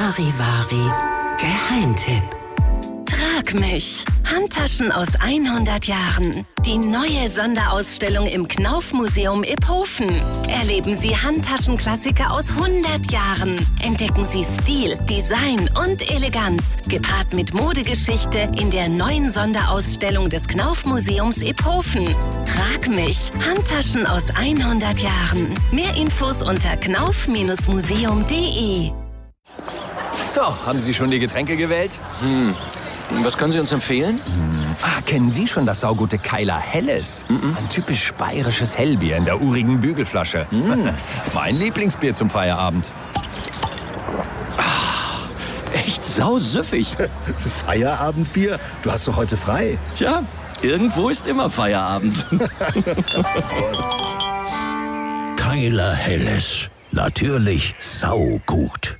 Charivari Geheimtipp. Trag mich. Handtaschen aus 100 Jahren. Die neue Sonderausstellung im Knauf-Museum Iphofen. Erleben Sie Handtaschenklassiker aus 100 Jahren. Entdecken Sie Stil, Design und Eleganz. Gepaart mit Modegeschichte in der neuen Sonderausstellung des Knauf-Museums Iphofen. Trag mich. Handtaschen aus 100 Jahren. Mehr Infos unter knauf-museum.de. So, haben Sie schon die Getränke gewählt? Was können Sie uns empfehlen? Kennen Sie schon das saugute Keiler Helles? Ein typisch bayerisches Hellbier in der urigen Bügelflasche. Mein Lieblingsbier zum Feierabend. Echt sausüffig. Feierabendbier? Du hast doch heute frei. Tja, irgendwo ist immer Feierabend. Prost. Keiler Helles. Natürlich saugut.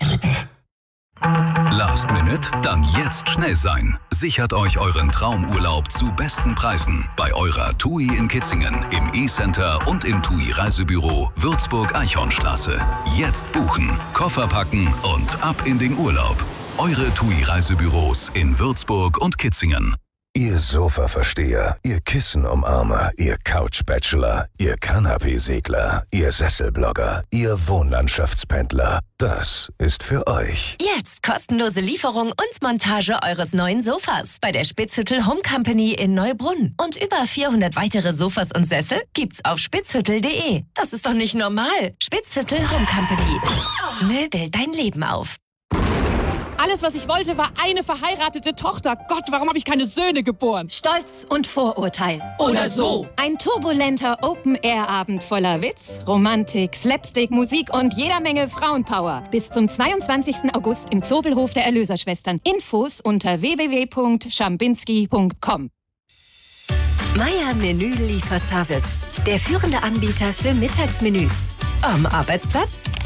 Last Minute? Dann jetzt schnell sein. Sichert euch euren Traumurlaub zu besten Preisen bei eurer TUI in Kitzingen, im E-Center und im TUI Reisebüro Würzburg-Eichhornstraße. Jetzt buchen, Koffer packen und ab in den Urlaub. Eure TUI Reisebüros in Würzburg und Kitzingen. Ihr Sofa-Versteher, ihr Kissen-Umarmer, ihr Couch-Bachelor, ihr Kanapee-Segler, ihr Sesselblogger, ihr Wohnlandschaftspendler. Das ist für euch. Jetzt kostenlose Lieferung und Montage eures neuen Sofas bei der Spitzhüttel Home Company in Neubrunn. Und über 400 weitere Sofas und Sessel gibt's auf spitzhüttel.de. Das ist doch nicht normal. Spitzhüttel Home Company. Möbel dein Leben auf. Alles, was ich wollte, war eine verheiratete Tochter. Gott, warum habe ich keine Söhne geboren? Stolz und Vorurteil. Oder so. Ein turbulenter Open-Air-Abend voller Witz, Romantik, Slapstick, Musik und jeder Menge Frauenpower. Bis zum 22. August im Zobelhof der Erlöserschwestern. Infos unter www.schambinski.com. Meier Menü Lieferservice. Der führende Anbieter für Mittagsmenüs. Am Arbeitsplatz,